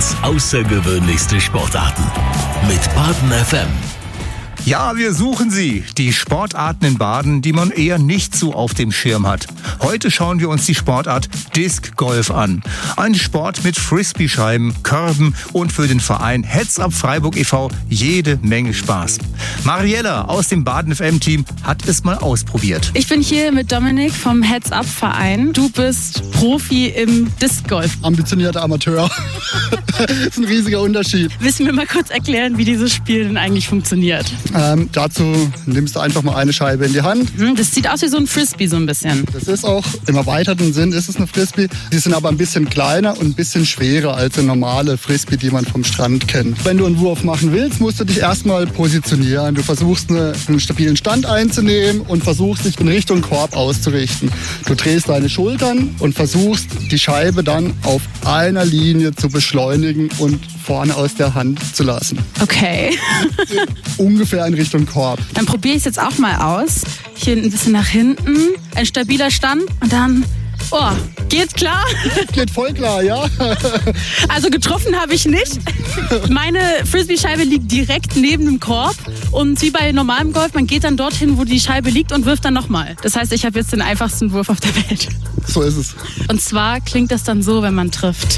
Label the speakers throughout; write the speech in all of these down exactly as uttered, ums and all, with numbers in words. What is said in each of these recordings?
Speaker 1: Badens außergewöhnlichste Sportarten mit Baden F M.
Speaker 2: Ja, wir suchen sie. Die Sportarten in Baden, die man eher nicht so auf dem Schirm hat. Heute schauen wir uns die Sportart Disc Golf an. Ein Sport mit Frisbee-Scheiben, Körben und für den Verein Heads Up Freiburg e V jede Menge Spaß. Mariella aus dem Baden F M-Team hat es mal ausprobiert.
Speaker 3: Ich bin hier mit Dominik vom Heads Up Verein. Du bist Profi im Disc Golf.
Speaker 4: Ambitionierter Amateur. Das ist ein riesiger Unterschied.
Speaker 3: Willst du mir mal kurz erklären, wie dieses Spiel denn eigentlich funktioniert?
Speaker 4: Ähm, dazu nimmst du einfach mal eine Scheibe in die Hand.
Speaker 3: Das sieht aus wie so ein Frisbee so ein bisschen.
Speaker 4: Das ist auch, im erweiterten Sinn ist es eine Frisbee. Die sind aber ein bisschen kleiner und ein bisschen schwerer als eine normale Frisbee, die man vom Strand kennt. Wenn du einen Wurf machen willst, musst du dich erstmal positionieren. Du versuchst eine, einen stabilen Stand einzunehmen und versuchst dich in Richtung Korb auszurichten. Du drehst deine Schultern und versuchst die Scheibe dann auf einer Linie zu beschleunigen und vorne aus der Hand zu lassen.
Speaker 3: Okay.
Speaker 4: Ungefähr in Richtung Korb.
Speaker 3: Dann probiere ich es jetzt auch mal aus. Hier ein bisschen nach hinten. Ein stabiler Stand und dann... Oh, geht klar?
Speaker 4: Geht voll klar, ja.
Speaker 3: Also getroffen habe ich nicht. Meine Frisbee-Scheibe liegt direkt neben dem Korb. Und wie bei normalem Golf, man geht dann dorthin, wo die Scheibe liegt und wirft dann nochmal. Das heißt, ich habe jetzt den einfachsten Wurf auf der Welt.
Speaker 4: So ist es.
Speaker 3: Und zwar klingt das dann so, wenn man trifft.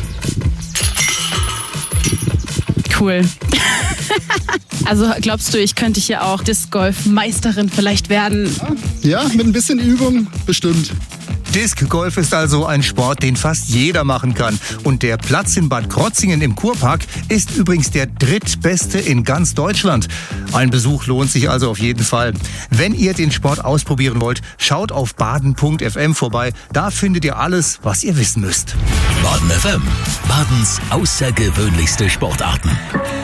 Speaker 3: Cool. Also glaubst du, ich könnte hier auch Disc Golf Meisterin vielleicht werden?
Speaker 4: Ja, mit ein bisschen Übung bestimmt.
Speaker 2: Disc Golf ist also ein Sport, den fast jeder machen kann. Und der Platz in Bad Krotzingen im Kurpark ist übrigens der drittbeste in ganz Deutschland. Ein Besuch lohnt sich also auf jeden Fall. Wenn ihr den Sport ausprobieren wollt, schaut auf baden punkt f m vorbei. Da findet ihr alles, was ihr wissen müsst.
Speaker 1: Baden F M, Badens außergewöhnlichste Sportarten.